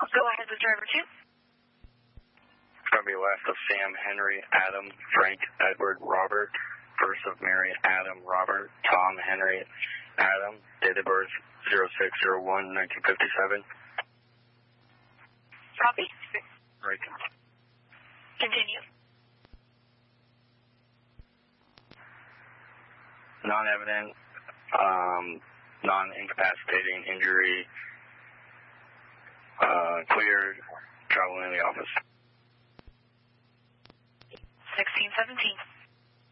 Go ahead with driver 2. It's going to be last of Sam, Henry, Adam, Frank, Edward, Robert. First of Mary, Adam, Robert, Tom, Henry, Adam. Date of birth 06/01/1957. Copy. Right. Continue. Non-evident, non-incapacitating injury, cleared, traveling in the office. 1617.